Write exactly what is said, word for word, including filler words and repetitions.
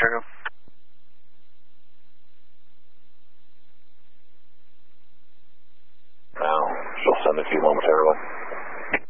Chicago. Now, she'll send it to you momentarily.